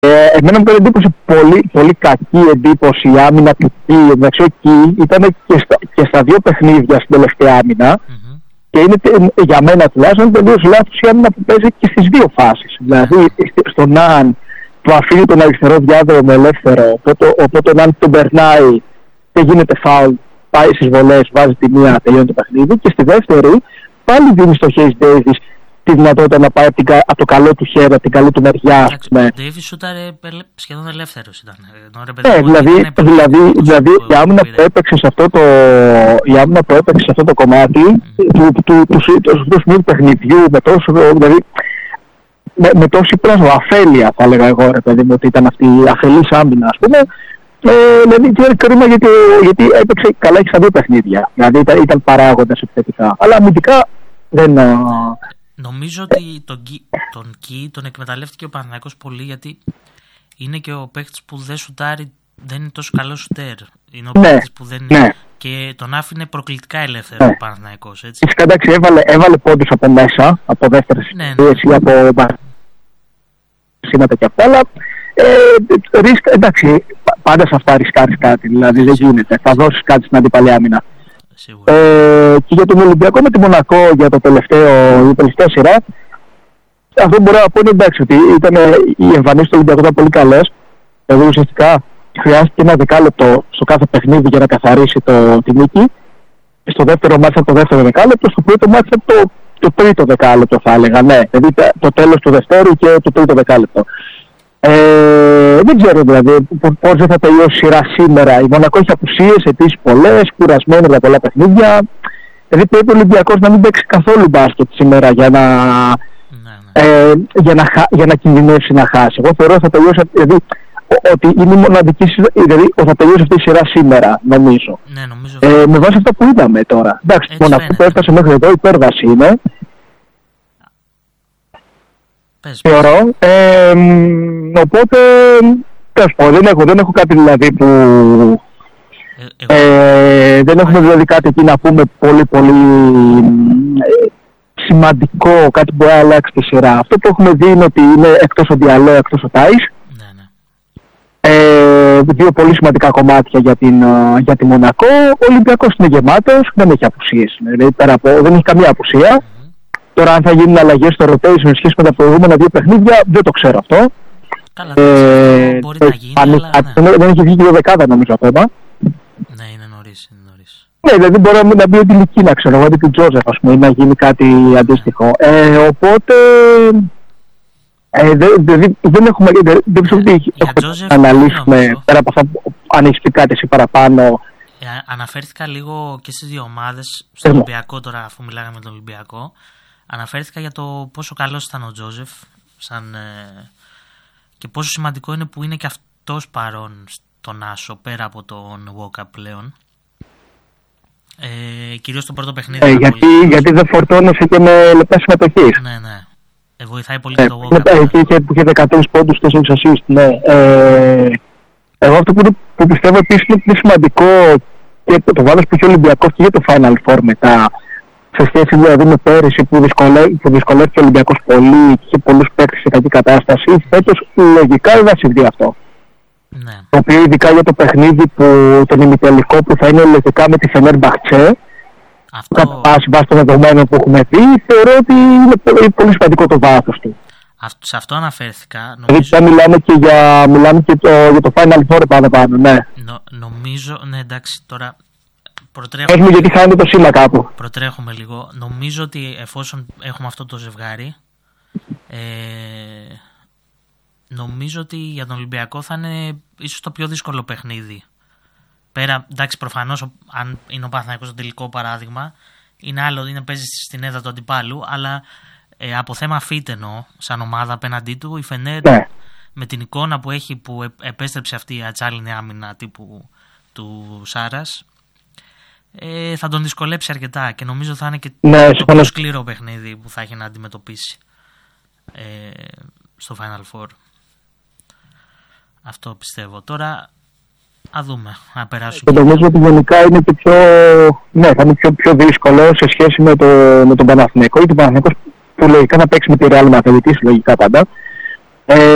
Εμένα μου έκανε εντύπωση, πολύ κακή εντύπωση η άμυνα του Κι. Εντάξει, ο Κι ήταν και στα δύο παιχνίδια στην τελευταία άμυνα. Και είναι για μένα τουλάχιστον τελείως λάθος η άμυνα που παίζει και στις δύο φάσεις. Δηλαδή στον Ναν του αφήνει τον αριστερό διάδρομο ελεύθερο, οπότε ο Ναν τον περνάει και γίνεται φάουλ, πάει στις βολές, βάζει τη μία, τελειώνει το παιχνίδι. Και στη δεύτερη πάλι δίνει στο Hayes Davis τη δυνατότητα να πάει από το καλό του χέρι, από την καλή του μεριά. Ο Davis ήταν σχεδόν ελεύθερος. Δηλαδή η άμυνα που έπαιξε σε αυτό το κομμάτι του σημείου παιχνιδιού με τόση αφέλεια, θα έλεγα εγώ, ρε παιδί μου, ότι ήταν αυτή η αφελής άμυνα, ας πούμε. Δηλαδή είναι κρίμα γιατί έπαιξε καλά και στα δύο παιχνίδια. Δηλαδή ήταν παράγοντας επιθετικά. Αλλά αμυντικά δεν. Νομίζω ότι τον Κι τον εκμεταλλεύτηκε ο Παναθηναϊκός πολύ, γιατί είναι και ο παίκτης που δεν σουτάρει, δεν είναι τόσο καλό σουτέρ. Είναι ο παίκτης που δεν είναι. Και τον άφηνε προκλητικά ελεύθερο ο Παναθηναϊκός. Φυσικά, εντάξει, έβαλε πόντους από μέσα, από δεύτερες ευκαιρίες ή από σήματα και αυτά, αλλά εντάξει, πάντα σε αυτά ρισκάρεις κάτι, δηλαδή δεν γίνεται. Θα δώσεις κάτι στην αντίπαλη άμυνα. Και για τον Ολυμπιακό με τη Μονακό για η τελευταία σειρά, αυτό μπορώ να πω είναι εντάξει, ότι οι εμφανίσεις του Ολυμπιακού ήταν πολύ καλές. Δηλαδή ουσιαστικά χρειάστηκε ένα δεκάλεπτο στο κάθε παιχνίδι για να καθαρίσει τη νίκη. Στο δεύτερο μάτς από το δεύτερο δεκάλεπτο, στο πρώτο μάτς από το τρίτο δεκάλεπτο, θα έλεγα. Ναι, δηλαδή το τέλος του δευτέρου και το τρίτο δεκάλεπτο. Δεν ξέρω δηλαδή πώς δεν θα τελειώσει η σειρά σήμερα. Η Μονακό έχει απουσίες, αιτήσεις πολλές, κουρασμένο για πολλά παιχνίδια. Δηλαδή πρέπει ο Ολυμπιακός να μην παίξει καθόλου μπάσκετ σήμερα για να κινδυνεύσει να χάσει. Εγώ θεωρώ ότι θα τελειώσει, δηλαδή, ότι είναι η μοναδική, δηλαδή θα τελειώσει αυτή η σειρά σήμερα, νομίζω. Ναι, νομίζω. Με βάση αυτό που είδαμε τώρα. Εντάξει, η Μονακό που έφτασε μέχρι εδώ, υπέρβαση είναι. Θεωρώ. Οπότε, τέλος πάντων, δεν έχω κάτι δηλαδή που. Δεν έχουμε δηλαδή κάτι εκεί να πούμε πολύ σημαντικό, κάτι που μπορεί να αλλάξει τη σειρά. Αυτό που έχουμε δει είναι ότι είναι εκτός ο Διαλό, εκτός ο Τάις. Δύο πολύ σημαντικά κομμάτια για τη Μονακό. Ο Ολυμπιακός είναι γεμάτος, δεν έχει απουσίες. Δηλαδή, δεν έχει καμία απουσία. Τώρα αν θα γίνουν αλλαγές στο rotation σε σχέση με τα προηγούμενα δύο παιχνίδια, δεν το ξέρω αυτό. Καλά, μπορεί να γίνει, αλλά δεν έχει βγει και η δεκάδα νομίζω ακόμα. Ναι, είναι νωρίς. Ναι, δηλαδή μπορεί να μπει ο Τιλική, να ξέρω εγώ, αντί του Τζόζεφ, ας πούμε, ή να γίνει κάτι αντίστοιχο. Οπότε δεν έχουμε, δεν ξέρω τι έχουμε να αναλύσουμε πέρα από αυτά που αν έχεις πει κάτι εσύ παραπάνω. Αναφέρθηκα λίγο και στις δύο ομάδες, στο Ολυμπιακό τώρα, αφού μιλάγαμε με τον Ολυμπιακό. Αναφέρθηκα για το πόσο καλός ήταν ο Τζόζεφ και πόσο σημαντικό είναι που είναι και αυτός παρόν στον Άσο πέρα από τον Walkup πλέον. Κυρίως στο πρώτο παιχνίδι. Γιατί δεν φορτώνεσαι και με λεπτά συμμετοχής. Ναι. Βοηθάει πολύ και το Walkup. Εκεί που είχε 13 πόντους, 4 assist. Ναι. Εγώ αυτό που πιστεύω επίσης είναι πολύ σημαντικό και το βάρος που είχε ο Ολυμπιακός και για το Final Four μετά, σε σχέση δηλαδή με πέρυσι που δυσκολεύτηκε ο Ολυμπιακός πολύ και είχε πολλούς παίκτες σε κακή κατάσταση, φέτος λογικά δεν θα συμβεί αυτό. Ναι. Το οποίο ειδικά για το παιχνίδι τον ημιτελικό που θα είναι λογικά με τη Φενέρμπαχτσε, κατά βάση των δεδομένων που έχουμε δει, θεωρώ ότι είναι πολύ σημαντικό το βάθος του. Σε αυτό αναφέρθηκα. Δηλαδή μιλάμε και για το Final Four πάνω, ναι. Νομίζω, ναι, εντάξει, τώρα προτρέχουμε. Γιατί χάνει το σήμα κάπου. Προτρέχουμε λίγο. Νομίζω ότι εφόσον έχουμε αυτό το ζευγάρι, νομίζω ότι για τον Ολυμπιακό θα είναι ίσως το πιο δύσκολο παιχνίδι. Πέρα, εντάξει, προφανώς αν είναι ο Παναθηναϊκός το τελικό παράδειγμα, είναι άλλο, παίζει στην έδρα του αντιπάλου, αλλά από θέμα fit εννοώ, σαν ομάδα απέναντί του, η Φενέρ με την εικόνα που έχει, που επέστρεψε αυτή η ατσάλινη άμυνα τύπου του Σάρας, θα τον δυσκολέψει αρκετά και νομίζω θα είναι και το πιο σκληρό παιχνίδι που θα έχει να αντιμετωπίσει στο Final Four. Αυτό πιστεύω. Τώρα α δούμε, να περάσουμε. Και νομίζω ότι γενικά είναι και θα είναι πιο δύσκολο σε σχέση με τον Παναθηναϊκό, γιατί ο Παναθηναϊκός που λογικά θα παίξει με τη Real Madrid, λογικά πάντα.